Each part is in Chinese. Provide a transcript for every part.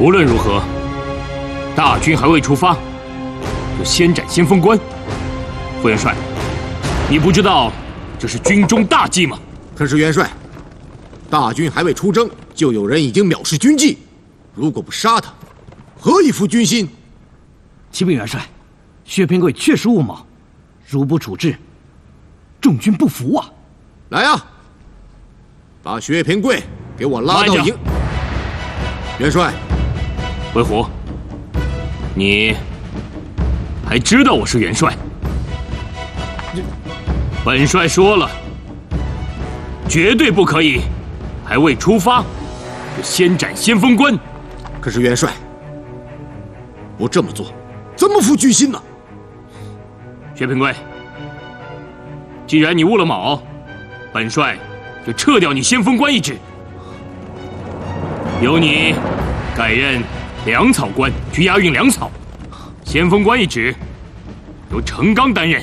无论如何，大军还未出发，就先斩先锋官。副元帅，你不知道这是军中大忌吗？ 可是元帅，大军还未出征，就有人已经藐视军纪，如果不杀他，何以复军心？ 启禀元帅，薛平贵确实误谋，如不处置，众军不服啊！ 来啊，把薛平贵给我拉到营。元帅， 魏虎，你还知道我是元帅？本帅说了，绝对不可以还未出发就先斩先锋官。 可是元帅，不这么做，怎么服军心呢？ 薛平贵，既然你误了卯，本帅就撤掉你先锋官一职，由你改任粮草官，去押运粮草。先锋官一职由程刚担任。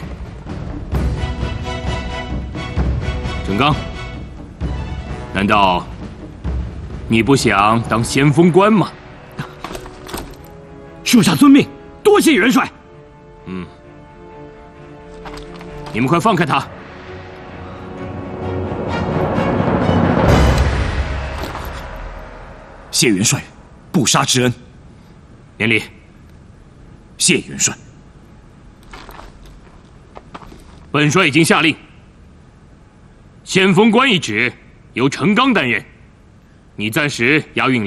程刚，难道你不想当先锋官吗？ 属下遵命，多谢元帅。 你们快放开他！ 谢元帅不杀之恩。 免礼。 谢元帅。 本帅已经下令，先锋官一职由程刚担任，你暂时押运